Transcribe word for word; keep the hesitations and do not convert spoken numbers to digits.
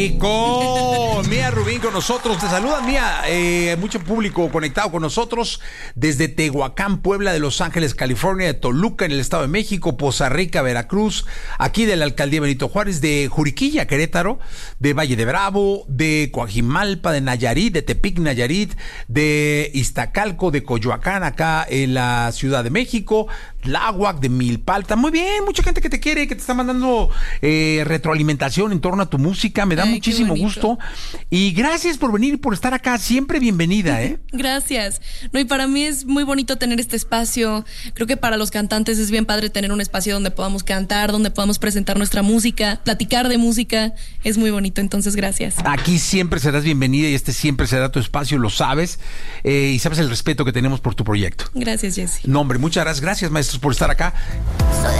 Y con Mía Rubín con nosotros. Te saluda Mía, eh, mucho público conectado con nosotros desde Tehuacán, Puebla, de Los Ángeles, California, de Toluca en el Estado de México, Poza Rica, Veracruz, aquí de la Alcaldía Benito Juárez, de Juriquilla, Querétaro, de Valle de Bravo, de Coajimalpa, de Nayarit, de Tepic, Nayarit, de Iztacalco, de Coyoacán, acá en la Ciudad de México, Tláhuac, de Milpalta. Muy bien, mucha gente que te quiere, que te está mandando eh, retroalimentación en torno a tu música. Me da Ay, muchísimo gusto. Y gracias por venir y por estar acá. Siempre bienvenida, ¿eh? Gracias. No, y para mí es muy bonito tener este espacio. Creo que para los cantantes es bien padre tener un espacio donde podamos cantar, donde podamos presentar nuestra música, platicar de música. Es muy bonito, entonces gracias. Aquí siempre serás bienvenida y este siempre será tu espacio, lo sabes. Eh, y sabes el respeto que tenemos por tu proyecto. Gracias, Jessy. No, hombre, muchas gracias. Gracias, maestros, por estar acá.